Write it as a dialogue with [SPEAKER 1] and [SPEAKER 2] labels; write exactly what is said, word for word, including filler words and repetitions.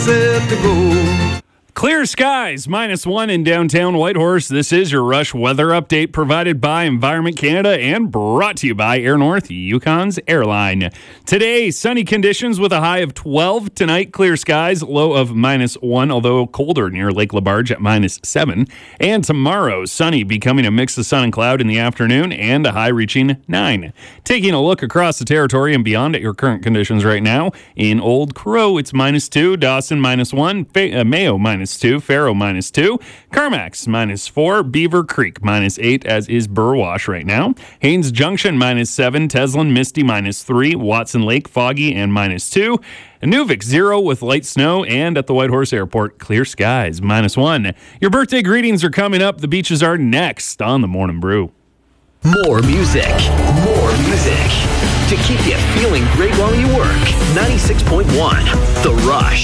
[SPEAKER 1] set to go.
[SPEAKER 2] Clear skies, minus one in downtown Whitehorse. This is your Rush weather update provided by Environment Canada and brought to you by Air North, Yukon's airline. Today, sunny conditions with a high of twelve. Tonight, clear skies, low of minus one, although colder near Lake LaBarge at minus seven. And tomorrow, sunny, becoming a mix of sun and cloud in the afternoon and a high reaching nine. Taking a look across the territory and beyond at your current conditions right now. In Old Crow, it's minus two, Dawson minus one, Fa- uh, Mayo minus two, Faro minus two, Carmax minus four, Beaver Creek minus eight, as is Burwash right now. Haynes Junction minus seven, Teslin Misty minus three, Watson Lake foggy and minus two, Nuvik zero with light snow, and at the Whitehorse Airport, clear skies minus one. Your birthday greetings are coming up. The beaches are next on the Morning Brew.
[SPEAKER 3] More music, more music to keep you feeling great while you work. ninety-six point one The Rush.